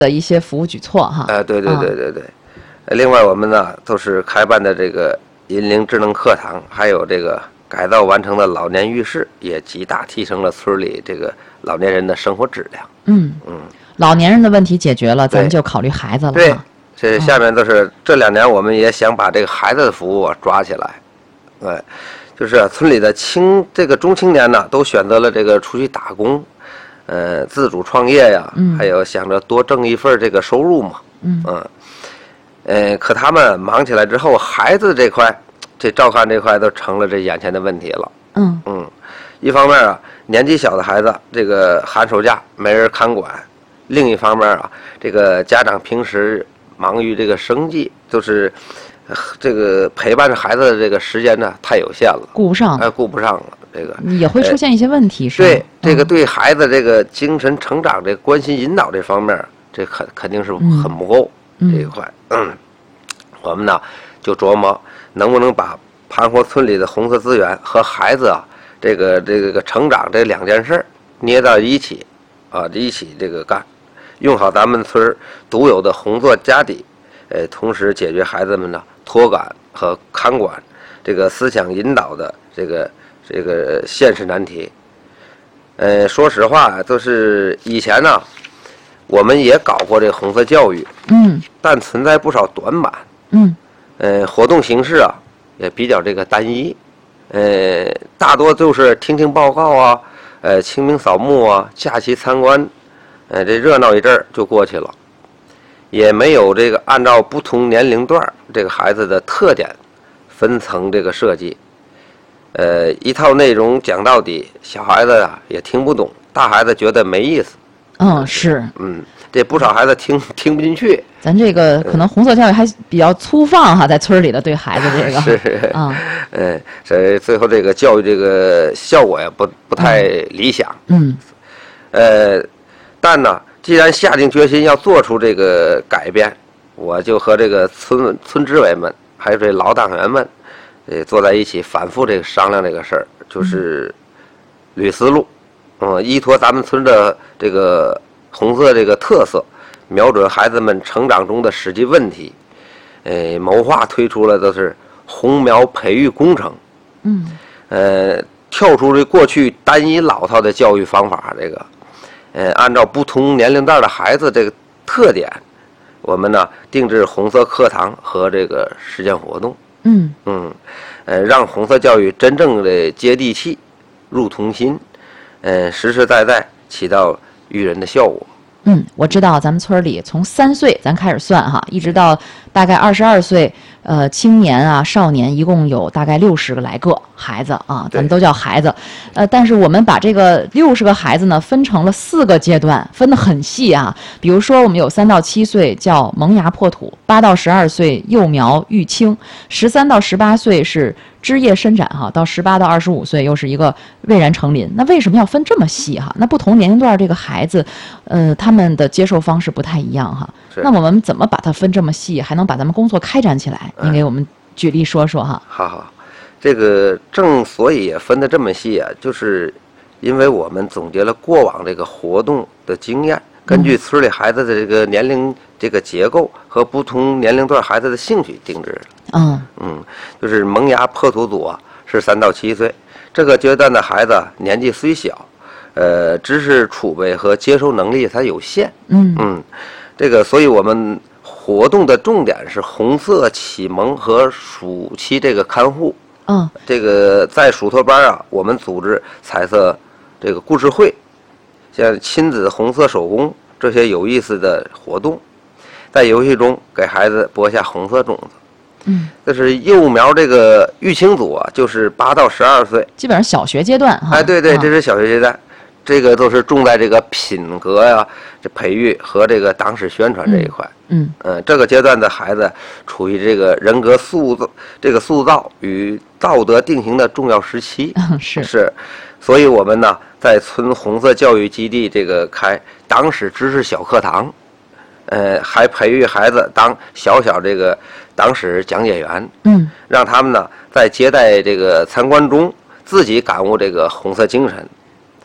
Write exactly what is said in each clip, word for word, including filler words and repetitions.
的一些服务举措哈。 哎、呃，对对对对对。嗯、另外，我们呢都是开办的这个银龄智能课堂，还有这个改造完成的老年浴室，也极大提升了村里这个老年人的生活质量。 嗯嗯，老年人的问题解决了，咱们就考虑孩子了。 对，这下面都是、嗯、这两年我们也想把这个孩子的服务、啊、抓起来。哎，就是村里的青这个中青年呢，都选择了这个出去打工。呃，自主创业呀，嗯、还有想着多挣一份这个收入嘛，嗯，嗯，呃，可他们忙起来之后，孩子这块，这照看这块都成了这眼前的问题了，嗯嗯，一方面啊，年纪小的孩子这个寒暑假没人看管，另一方面啊，这个家长平时忙于这个生计，就是这个陪伴着孩子的这个时间呢太有限了， 顾不上， 哎，顾不上了。这个也会出现一些问题，是吧？ 对，这个对孩子这个精神成长、这关心引导这方面，这肯肯定是很不够、嗯、这一块。嗯，我们呢就琢磨能不能把盘活村里的红色资源和孩子啊这个这个成长这两件事捏到一起，啊，一起这个干，用好咱们村独有的红色家底，呃，同时解决孩子们呢托管和看管这个思想引导的这个。这个现实难题，呃，说实话，就是以前呢，我们也搞过这个红色教育，嗯，但存在不少短板，嗯，呃，活动形式啊也比较这个单一，呃，大多就是听听报告啊，呃，清明扫墓啊，假期参观，呃，这热闹一阵儿就过去了，也没有这个按照不同年龄段这个孩子的特点分层这个设计。呃，一套内容讲到底，小孩子啊也听不懂，大孩子觉得没意思。 嗯，是。 嗯，这不少孩子听听不进去。 咱这个可能红色教育还比较粗放哈，在村里的对孩子这个。 是。 啊。 嗯，所以最后这个教育这个效果呀不不太理想。嗯。呃，但呢，既然下定决心要做出这个改变，我就和这个村村支委们，还有这老党员们。呃，坐在一起反复这个商量这个事儿，就是捋思路，嗯，依托咱们村的这个红色这个特色，瞄准孩子们成长中的实际问题，呃，谋划推出了都是红苗培育工程，嗯，呃，跳出这过去单一老套的教育方法，这个，呃，按照不同年龄段的孩子这个特点，我们呢定制红色课堂和这个实践活动。嗯嗯，呃，让红色教育真正的接地气、入童心，呃，实实在在起到育人的效果。 嗯，我知道咱们村里从三岁咱开始算哈，一直到大概二十二岁，呃，青年啊、少年，一共有大概六十个来个孩子啊，咱们都叫孩子。呃，但是我们把这个六十个孩子呢分成了四个阶段，分得很细啊。比如说，我们有三到七岁叫萌芽破土，八到十二岁幼苗育青，十三到十八岁是枝叶伸展哈，到十八到二十五岁又是一个蔚然成林。那为什么要分这么细哈？那不同年龄段这个孩子，呃，他们的接受方式不太一样哈。那我们怎么把它分这么细，还能把咱们工作开展起来？您给我们举例说说哈。 好好，这个正所以也分得这么细啊，就是因为我们总结了过往这个活动的经验，根据村里孩子的这个年龄这个结构和不同年龄段孩子的兴趣定制。嗯嗯，就是萌芽破土组啊，是三到七岁这个阶段的孩子，年纪虽小，呃，知识储备和接收能力它有限。嗯嗯，这个所以我们活动的重点是红色启蒙和暑期这个看护。嗯，这个在暑托班啊，我们组织彩色这个故事会，像亲子红色手工这些有意思的活动，在游戏中给孩子播下红色种子。嗯，这是幼苗这个育青组啊，就是八到十二岁， 基本上小学阶段哈。 哎，对对，这是小学阶段，这个都是重在这个品格呀、这培育和这个党史宣传这一块。嗯嗯、呃，这个阶段的孩子处于这个人格塑造、这个塑造与道德定型的重要时期。 嗯、是是，所以我们呢在村红色教育基地这个开党史知识小课堂。呃，还培育孩子当小小这个党史讲解员，嗯，让他们呢在接待这个参观中自己感悟这个红色精神，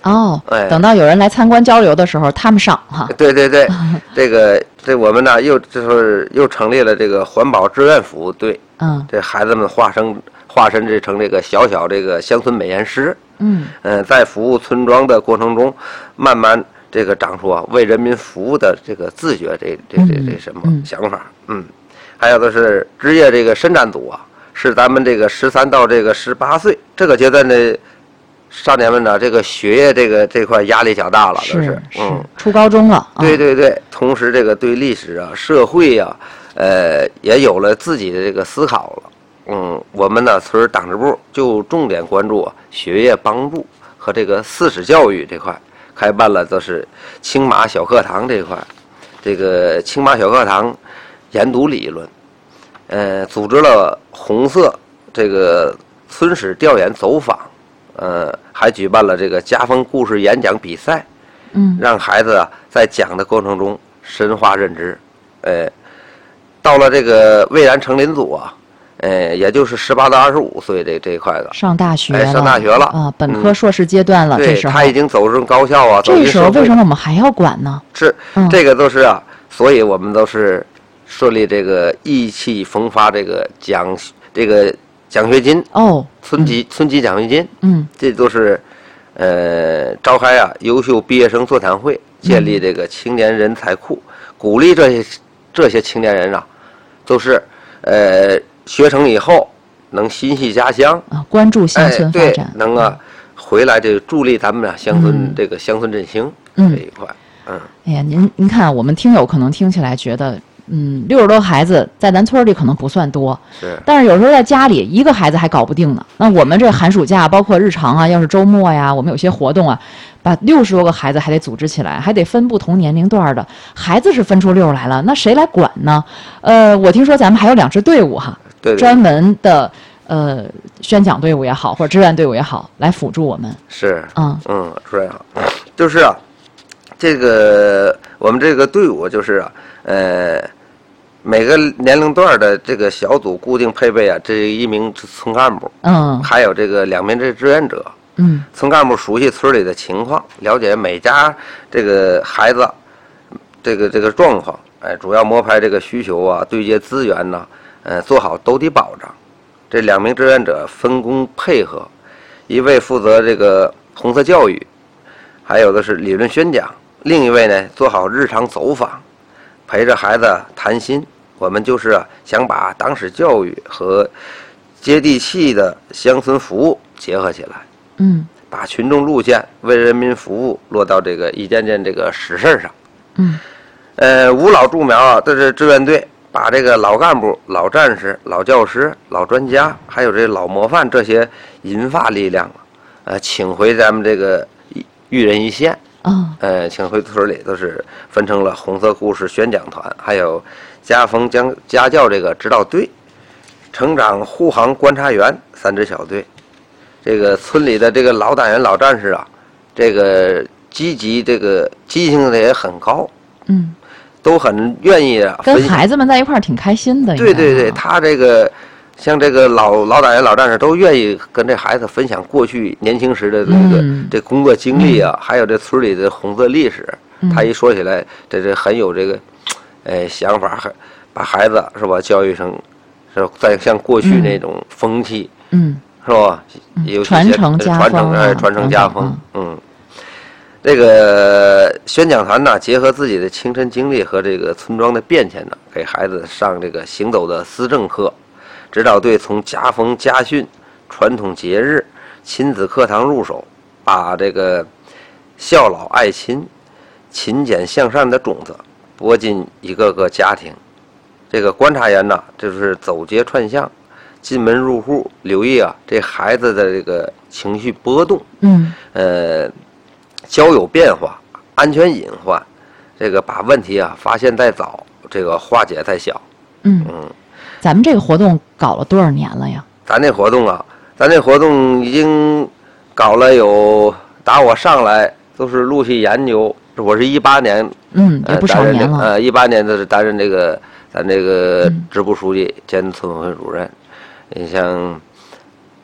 哦， 哎， 等到有人来参观交流的时候，他们上哈。 对对对，这个这我们呢又就是又成立了这个环保志愿服务队。 嗯， 这孩子们化身化身这成这个小小这个乡村美颜师。 嗯嗯、呃，在服务村庄的过程中，慢慢这个长出啊为人民服务的这个自觉，这这这这什么想法？嗯，还有的是职业这个伸展组啊，是咱们这个十三到这个十八岁这个阶段的少年们呢，这个学业这个这块压力较大了，都是嗯， 初高中了。 对对对，同时这个对历史啊、社会呀、啊，呃，也有了自己的这个思考了。嗯，我们呢村党支部就重点关注学业帮助和这个四史教育这块，开办了就是青马小课堂这一块，这个青马小课堂研读理论，呃，组织了红色这个村史调研走访，呃，还举办了这个家风故事演讲比赛， 嗯， 让孩子啊在讲的过程中深化认知，呃，到了这个蔚然成林组啊。呃，也就是十八到二十五岁这这一块的， 上大学了， 哎，上大学了啊，本科、硕士阶段了。 对， 这时候他已经走入高校啊。 这时候为什么我们还要管呢？ 是， 嗯、 这个都是啊，所以我们都是设立这个意气风发这个奖这个奖学金哦， 村级、嗯、村级奖学金， 嗯， 这都是呃召开啊优秀毕业生座谈会，建立这个青年人才库，嗯、鼓励这些这些青年人啊，都是呃。学成以后能心系家乡啊，关注乡村发展， 哎、能啊回来这个助力咱们啊乡村、嗯、这个乡村振兴这一块。嗯， 哎呀，您您看，我们听友可能听起来觉得，嗯，六十多孩子在咱村里可能不算多， 是， 但是有时候在家里一个孩子还搞不定呢。那我们这寒暑假包括日常啊，要是周末呀，我们有些活动啊，把六十多个孩子还得组织起来，还得分不同年龄段的孩子是分出溜来了，那谁来管呢？呃，我听说咱们还有两支队伍哈。 对对对， 专门的呃宣讲队伍也好，或者志愿队伍也好，来辅助我们。 是， 嗯嗯，这样，就是啊，这个我们这个队伍就是啊，呃，每个年龄段的这个小组固定配备啊，这一名村干部， 嗯， 还有这个两名这志愿者， 嗯， 村干部熟悉村里的情况，了解每家这个孩子这个这个状况，哎，主要摸排这个需求啊，对接资源呐、啊。呃，做好兜底保障。这两名志愿者分工配合，一位负责这个红色教育，还有的是理论宣讲，另一位呢做好日常走访，陪着孩子谈心。我们就是啊，想把党史教育和接地气的乡村服务结合起来， 嗯， 把群众路线为人民服务落到这个一件件这个实事上。 嗯， 呃，五老助苗啊，这是志愿队。把这个老干部、老战士、老教师、老专家，还有这老模范这些银发力量，呃，请回咱们这个育人一线。 啊， 呃，请回村里都是分成了红色故事宣讲团，还有家风家家教这个指导队，成长护航观察员三支小队。这个村里的这个老党员、老战士啊，这个积极，这个积极性也很高。 嗯。 都很愿意啊， 跟孩子们在一块儿挺开心的。 对对对，他这个像这个老老党员、老战士都愿意跟这孩子分享过去年轻时的这个、嗯、这工作经历啊，嗯、还有这村里的红色历史。嗯、他一说起来，这这很有这个，哎想法，把孩子是吧教育成，是再像过去那种风气， 嗯， 是吧？有传承家风， 传承哎传承家风，嗯。这个宣讲团呢，结合自己的亲身经历和这个村庄的变迁呢，给孩子上这个行走的思政课。指导队从家风家训、传统节日、亲子课堂入手，把这个孝老爱亲、勤俭向善的种子播进一个个家庭。这个观察员呢，就是走街串巷、进门入户，留意啊这孩子的这个情绪波动， 嗯， 呃。交友变化、安全隐患，这个把问题啊发现在早，这个化解在小。 嗯嗯，咱们这个活动搞了多少年了呀？ 咱这活动啊，咱这活动已经搞了有，打我上来都是陆续研究。我是一八年， 嗯，也不少年了。 呃，一八年的是担任这个咱这个支部书记兼村委会主任。你、嗯、像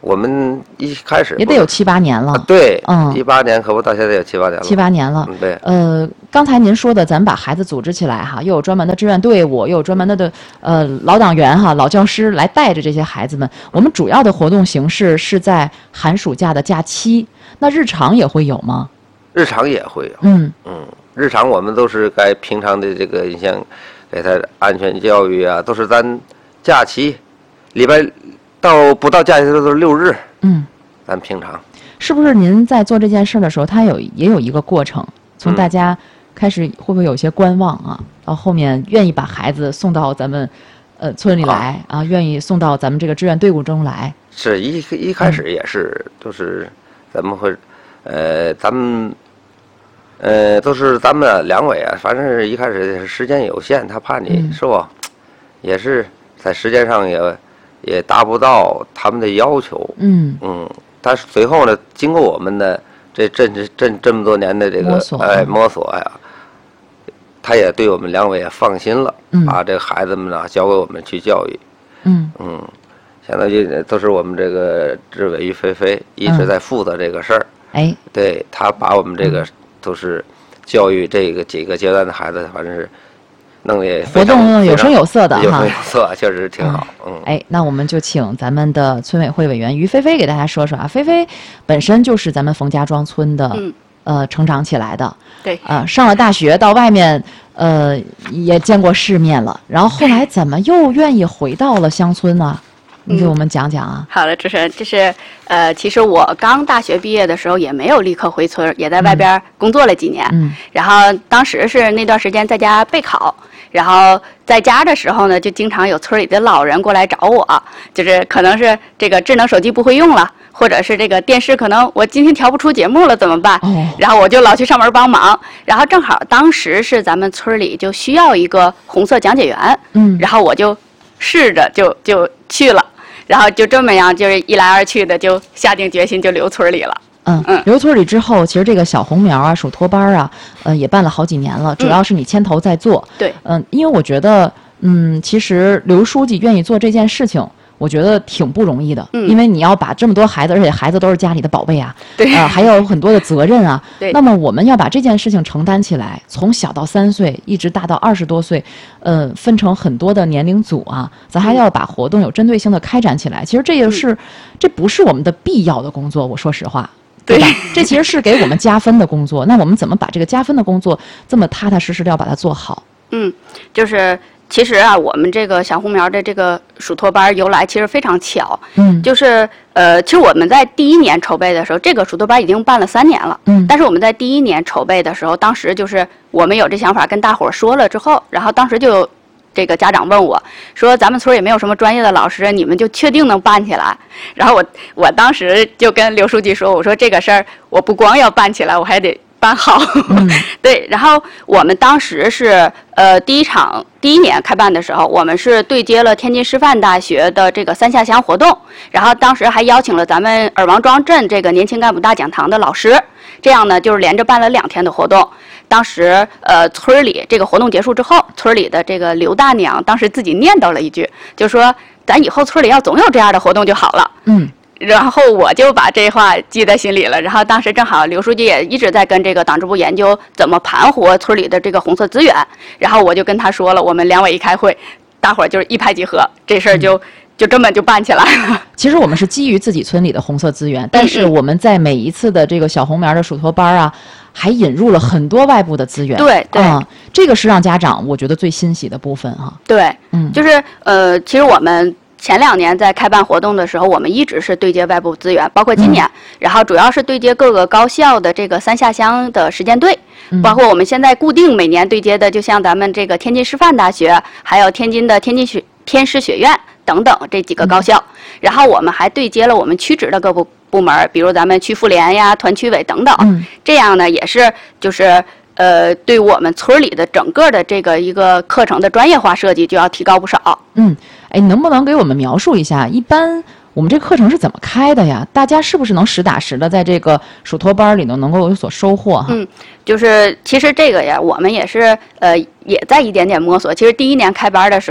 我们一开始也得有七八年了。 啊、对， 嗯， 一八年可不到现在有七八年了。 七八年了。 嗯、对。 呃，刚才您说的，咱们把孩子组织起来哈，又有专门的志愿队伍，又有专门的的呃老党员哈、老教师来带着这些孩子们。我们主要的活动形式是在寒暑假的假期，那日常也会有吗？ 日常也会有。 嗯嗯，日常我们都是该平常的这个，你像给他安全教育啊，都是咱假期，礼拜到不到假期都是六日。 嗯。 咱平常是不是您在做这件事的时候，它有也有一个过程？从大家开始会不会有些观望啊？到后面愿意把孩子送到咱们呃村里来啊，愿意送到咱们这个志愿队伍中来？ 是一一开始也是，嗯、就是咱们会呃，咱们呃都是咱们两委啊，反正是一开始时间有限，他怕你、嗯、是吧？也是在时间上也也达不到他们的要求。嗯嗯。但是随后呢，经过我们的这这这这这么多年的这个哎摸索呀，他也对我们两委也放心了，嗯、把这个孩子们呢交给我们去教育。嗯嗯，相当于都是我们这个志委于菲菲一直在负责这个事儿。哎、嗯，对他把我们这个都是教育这个几个阶段的孩子，反正是。弄得活动有声有色的哈， 有声有色，确实挺好。嗯， 哎，那我们就请咱们的村委会委员于菲菲给大家说说啊。菲菲本身就是咱们冯家庄村的，嗯、呃，成长起来的。 对。 呃，上了大学，到外面，呃，也见过世面了。然后后来怎么又愿意回到了乡村呢？你给我们讲讲啊。 嗯、好的，主持人，这是呃，其实我刚大学毕业的时候也没有立刻回村，也在外边工作了几年。嗯。然后当时是那段时间在家备考。然后在家的时候呢，就经常有村里的老人过来找我，就是可能是这个智能手机不会用了，或者是这个电视可能我今天调不出节目了怎么办？哦、然后我就老去上门帮忙。然后正好当时是咱们村里就需要一个红色讲解员，嗯，然后我就试着就就去了，然后就这么样，就是一来二去的就下定决心就留村里了。 嗯嗯，留村里之后，其实这个小红苗啊、手托班啊，呃，也办了好几年了。主要是你牵头在做。 嗯、对。 嗯，因为我觉得，嗯，其实刘书记愿意做这件事情，我觉得挺不容易的。嗯。因为你要把这么多孩子，而且孩子都是家里的宝贝啊。 对。 啊、呃，还有很多的责任啊。 对。 那么我们要把这件事情承担起来，从小到三岁，一直大到二十多岁，呃，分成很多的年龄组啊，咱还要把活动有针对性的开展起来。其实这也是，嗯、这不是我们的必要的工作。我说实话。对吧？这其实是给我们加分的工作。那我们怎么把这个加分的工作这么踏踏实实的要把它做好？ 嗯，就是其实啊，我们这个小红苗的这个属托班由来其实非常巧。嗯，就是呃，其实我们在第一年筹备的时候，这个属托班已经办了三年了。嗯，但是我们在第一年筹备的时候，当时就是我们有这想法跟大伙儿说了之后，然后当时就。这个家长问我说：“咱们村也没有什么专业的老师，你们就确定能办起来？”然后我我当时就跟刘书记说：“我说这个事儿，我不光要办起来，我还得办好。嗯”对。然后我们当时是呃第一场第一年开办的时候，我们是对接了天津师范大学的这个三下乡活动，然后当时还邀请了咱们尔王庄镇这个年轻干部大讲堂的老师，这样呢就是连着办了两天的活动。当时，呃，村里这个活动结束之后，村里的这个刘大娘当时自己念叨了一句，就说：“咱以后村里要总有这样的活动就好了。”嗯，然后我就把这话记在心里了。然后当时正好刘书记也一直在跟这个党支部研究怎么盘活村里的这个红色资源，然后我就跟他说了，我们两委一开会，大伙儿就是一拍即合，这事儿就。嗯就这么就办起来了。 其实我们是基于自己村里的红色资源，但是我们在每一次的这个小红苗的属托班啊，还引入了很多外部的资源。 对对、嗯， 这个是让家长我觉得最欣喜的部分哈、啊。 对，嗯，就是呃，其实我们前两年在开办活动的时候，我们一直是对接外部资源，包括今年，嗯、然后主要是对接各个高校的这个三下乡的实践队。包括我们现在固定每年对接的，就像咱们这个天津师范大学，还有天津的天津学天师学院等等这几个高校，嗯、然后我们还对接了我们区直的各部部门，比如咱们区妇联呀、团区委等等，嗯、这样呢也是就是呃对我们村里的整个的这个一个课程的专业化设计就要提高不少。 嗯，哎，能不能给我们描述一下，一般我们这课程是怎么开的呀？大家是不是能实打实的在这个属托班里头能够有所收获哈？ 嗯，就是其实这个呀，我们也是呃也在一点点摸索。其实第一年开班的时候，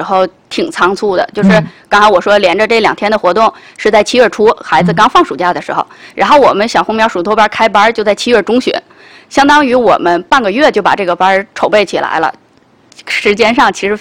挺仓促的，就是刚才我说连着这两天的活动是在七月初，孩子刚放暑假的时候，然后我们小红苗属托班开班就在七月中旬，相当于我们半个月就把这个班筹备起来了，时间上其实